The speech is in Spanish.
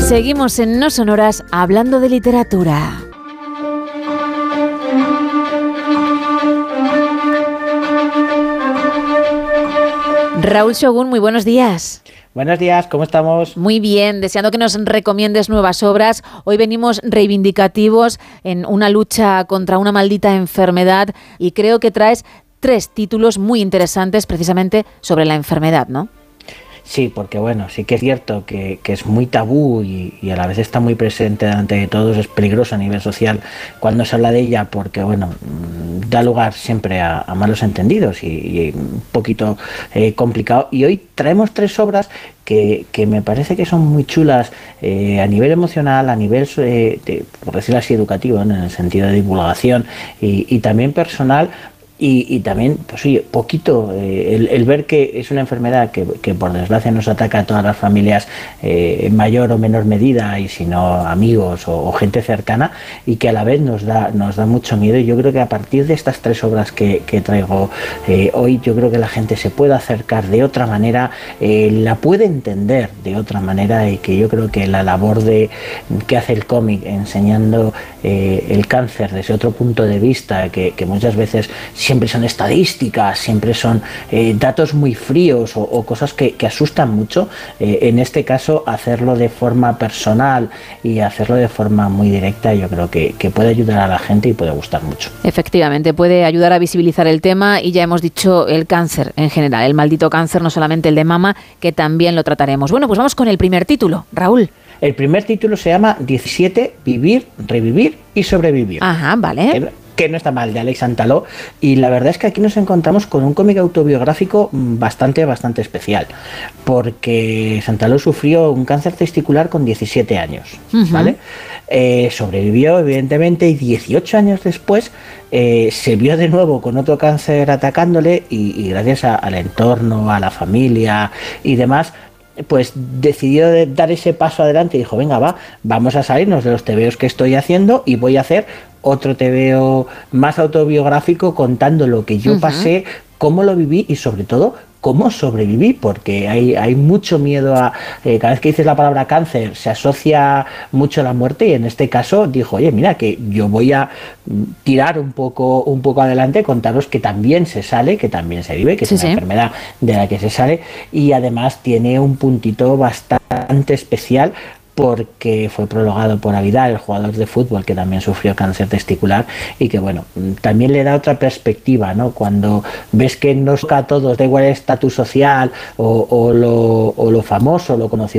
Seguimos en No Sonoras hablando de literatura. Raúl Shogun, muy buenos días. Buenos días, ¿cómo estamos? Muy bien, deseando que nos recomiendes nuevas obras. Hoy venimos reivindicativos en una lucha contra una maldita enfermedad y creo que traes 3 títulos muy interesantes precisamente sobre la enfermedad, ¿no? Sí, porque bueno, sí que es cierto que es muy tabú y a la vez está muy presente delante de todos, es peligroso a nivel social cuando se habla de ella porque bueno, da lugar siempre a malos entendidos y un poquito complicado. Y hoy traemos 3 obras que me parece que son muy chulas a nivel emocional, a nivel, por decirlo así, educativo, ¿no? En el sentido de divulgación y también personal. Y también, pues oye, poquito, el ver que es una enfermedad que por desgracia nos ataca a todas las familias en mayor o menor medida, y si no amigos o gente cercana, y que a la vez nos da mucho miedo. Y yo creo que a partir de estas 3 obras que traigo hoy, yo creo que la gente se puede acercar de otra manera, la puede entender de otra manera, y que yo creo que la labor que hace el cómic enseñando el cáncer desde otro punto de vista, que muchas veces siempre son estadísticas, siempre son datos muy fríos o cosas que asustan mucho. En este caso, hacerlo de forma personal y hacerlo de forma muy directa, yo creo que puede ayudar a la gente y puede gustar mucho. Efectivamente, puede ayudar a visibilizar el tema, y ya hemos dicho el cáncer en general, el maldito cáncer, no solamente el de mama, que también lo trataremos. Bueno, pues vamos con el primer título, Raúl. El primer título se llama 17, Vivir, Revivir y Sobrevivir. Ajá, vale. Que no está mal, de Alex Santaló, y la verdad es que aquí nos encontramos con un cómic autobiográfico bastante especial, porque Santaló sufrió un cáncer testicular con 17 años, ¿vale? Sobrevivió, evidentemente, y 18 años después se vio de nuevo con otro cáncer atacándole, y gracias al entorno, a la familia y demás, pues decidió dar ese paso adelante y dijo, venga, vamos a salirnos de los tebeos que estoy haciendo y voy a hacer otro tebeo más autobiográfico contando lo que yo pasé, cómo lo viví y sobre todo cómo sobreviví, porque hay mucho miedo a... cada vez que dices la palabra cáncer se asocia mucho a la muerte, y en este caso dijo, oye, mira, que yo voy a tirar un poco adelante, contaros que también se sale, que también se vive, que es una enfermedad de la que se sale, y además tiene un puntito bastante especial porque fue prologado por Avidal, el jugador de fútbol que también sufrió cáncer testicular, y que bueno, también le da otra perspectiva, ¿no? Cuando ves que nos toca a todos, da igual el estatus social o lo famoso, lo conocido